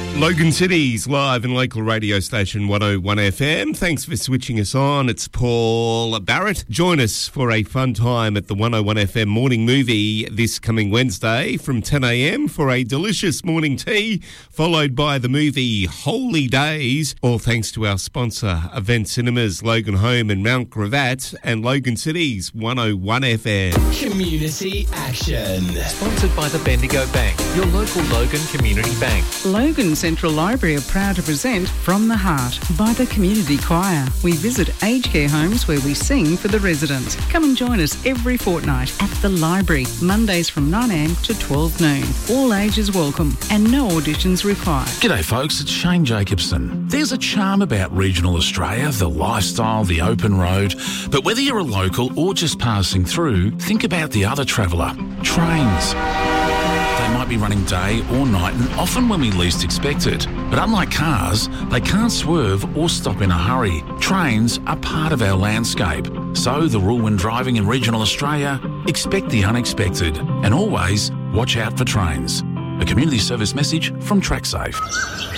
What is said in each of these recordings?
Logan City's live and local radio station 101 FM. Thanks for switching us on. It's Paul Barrett. Join us for a fun time at the 101 FM morning movie this coming Wednesday from 10 a.m. for a delicious morning tea, followed by the movie Holy Days, all thanks to our sponsor, Event Cinemas, Logan Home and Mount Gravatt, and Logan City's 101 FM. Community Action. Sponsored by the Bendigo Bank, your local Logan Community Bank. Logan Central Library are proud to present From the Heart by the Community Choir. We visit aged care homes where we sing for the residents. Come and join us every fortnight at the library, Mondays from 9am to 12 noon. All ages welcome and no auditions required. G'day folks, it's Shane Jacobson. There's a charm about regional Australia, the lifestyle, the open road. But whether you're a local or just passing through, think about the other traveller, trains. They might be running day or night and often when we least expect it. But unlike cars, they can't swerve or stop in a hurry. Trains are part of our landscape. So the rule when driving in regional Australia, expect the unexpected and always watch out for trains. A community service message from TrackSafe.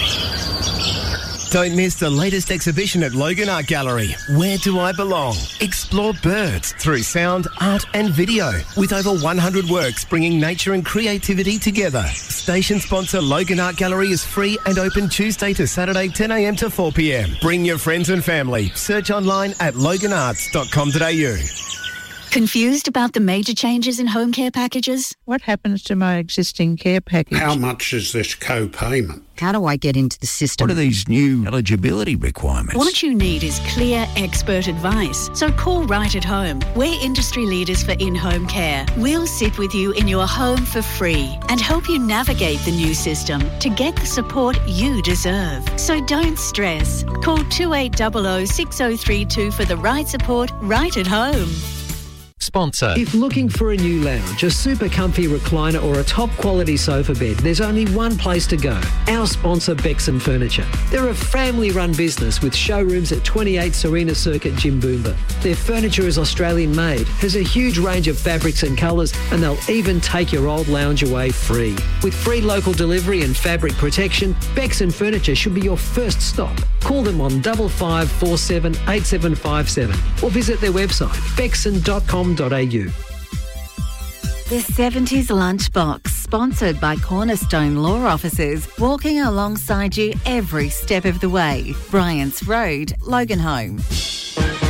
Don't miss the latest exhibition at Logan Art Gallery, Where Do I Belong? Explore birds through sound, art and video with over 100 works bringing nature and creativity together. Station sponsor Logan Art Gallery is free and open Tuesday to Saturday 10am to 4pm. Bring your friends and family. Search online at loganarts.com.au. Confused about the major changes in home care packages? What happens to my existing care package? How much is this co-payment? How do I get into the system? What are these new eligibility requirements? What you need is clear expert advice. So call Right at Home. We're industry leaders for in-home care. We'll sit with you in your home for free and help you navigate the new system to get the support you deserve. So don't stress. Call 2800 6032 for the right support right at home. Sponsor. If looking for a new lounge, a super comfy recliner or a top quality sofa bed, there's only one place to go. Our sponsor, Bexon Furniture. They're a family-run business with showrooms at 28 Serena Circuit, Jimboomba. Their furniture is Australian made, has a huge range of fabrics and colours, and they'll even take your old lounge away free. With free local delivery and fabric protection, Bexon Furniture should be your first stop. Call them on 5547 8757 or visit their website, bexon.com.au. The 70s Lunchbox, sponsored by Cornerstone Law Offices, walking alongside you every step of the way. Bryants Road, Logan Home.